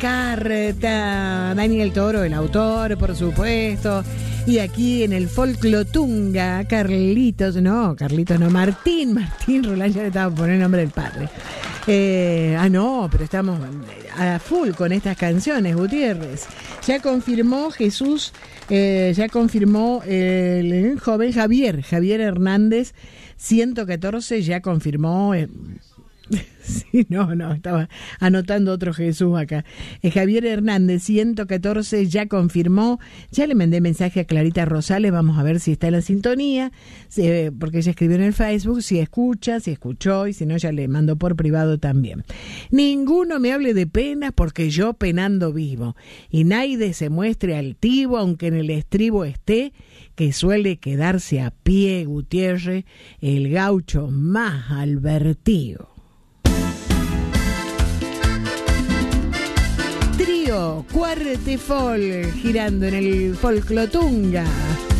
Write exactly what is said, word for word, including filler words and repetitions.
carta. Daniel Toro, el autor, por supuesto. Y aquí en el Folclotunga, Carlitos, no, Carlitos no, Martín, Martín Roland, ya le estaba poniendo el nombre del padre. Eh, ah, no, pero estamos a full con estas canciones, Gutiérrez. Ya confirmó Jesús, eh, ya confirmó el, el joven Javier, Javier Hernández, ciento catorce, ya confirmó... Eh, Sí, no, no, estaba anotando otro Jesús acá. Eh, Javier Hernández, ciento catorce, ya confirmó. Ya le mandé mensaje a Clarita Rosales, vamos a ver si está en la sintonía, si, eh, porque ella escribió en el Facebook, si escucha, si escuchó, y si no, ya le mando por privado también. Ninguno me hable de penas, porque yo penando vivo. Y nadie se muestre altivo, aunque en el estribo esté, que suele quedarse a pie, Gutiérrez, el gaucho más albertido. Trío Cuartefol girando en el Folclotunga.